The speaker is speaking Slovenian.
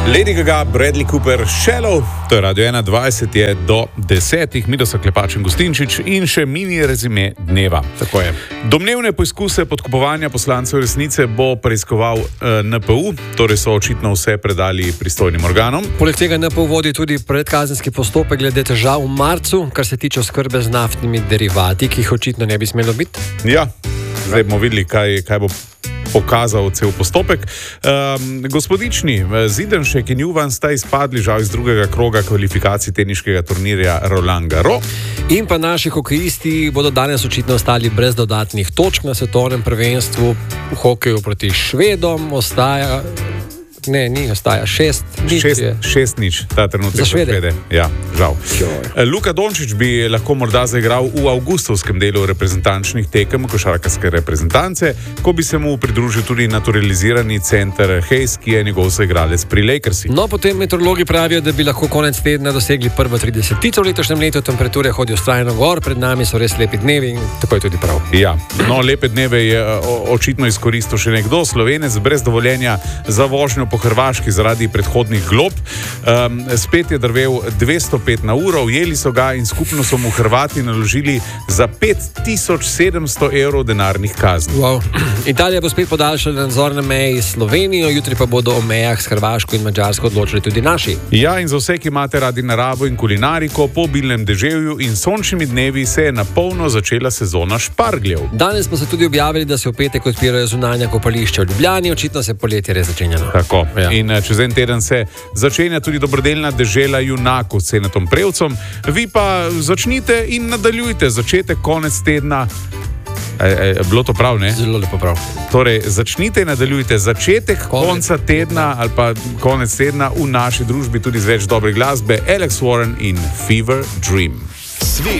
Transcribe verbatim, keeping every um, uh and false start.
Lady Gaga, Bradley Cooper, Shallow, to je Radio ena, dvajset je do desetih, mi da so Klepač in Gustinčič in še mini rezime dneva. Tako je. Domnevne poizkuse podkupovanja poslancev resnice bo preiskoval eh, N P U, torej so očitno vse predali pristojnim organom. Poleg tega N P U vodi tudi predkazenski postopek glede težav v marcu, kar se tiče oskrbe z naftnimi derivati, ki jih očitno ne bi smelo biti. Ja, zdaj bomo videli, kaj, kaj bo pokazal cel postopek. Um, gospodični Zidanšek in Juvan sta izpadli žal iz drugega kroga kvalifikacij teniškega turnirja Roland Garros. In pa naši hokejisti bodo danes očitno ostali brez dodatnih točk na svetovnem prvenstvu v hokeju proti Švedom. Ostaja, ne, ni, ostaja šest nič. Šest, šest nič, ta trenutek za Švede. Švede. Ja, žal. Joj. Luka Dončić bi lahko morda zaigral v avgustovskem delu reprezentančnih tekem košarkarske reprezentance, ko bi se mu pridružil tudi naturalizirani center Hayes, ki je njegov soigralec pri Lakersih. No, potem meteorologi pravijo, da bi lahko konec tedna dosegli prvo tridesetico v letošnjem letu, temperature hodijo vztrajno gor, pred nami so res lepi dnevi in tako je tudi prav. Ja, no, lepe dneve je o, očitno izkoristil še nekdo, Slovenec brez dovoljenja za vožnjo po Hrvaški zaradi predhodnih glob. Um, spet je drvel dvesto pet na uro, ujeli so ga in skupno so mu Hrvati naložili za pet tisoč sedemsto evrov denarnih kazni. Wow. Italija bo spet podaljšala nadzor na meji s Slovenijo, jutri pa bodo o mejah s Hrvaško in Madžarsko odločili tudi naši. Ja, in za vse, ki imate radi naravo in kulinariko, po obilnem deževju in sončnimi dnevi se je na polno začela sezona špargljev. Danes pa so tudi objavili, da se v petek odpirajo zunanja kopališča v Ljubljani, očitno se poletje res začenja. Tako. Ja. In čez en teden se začenja tudi dobrodelna dežela junakov s Senatom Prevcem. Vi pa začnite in nadaljujte začetek, konec tedna. E, e, bilo to prav, ne? Zelo lepo prav. Torej, začnite in nadaljujte začetek, konec. konca tedna ali pa konec tedna v naši družbi tudi z več dobre glasbe. Alex Warren in Fever Dream. Svet